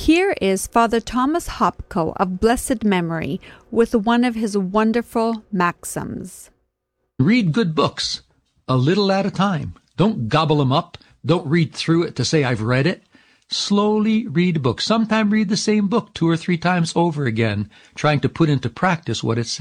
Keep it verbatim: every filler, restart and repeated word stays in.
Here is Father Thomas Hopko of blessed memory with one of his wonderful maxims. Read good books, a little at a time. Don't gobble them up. Don't read through it to say I've read it. Slowly read a book. Sometimes read the same book two or three times over again, trying to put into practice what it says.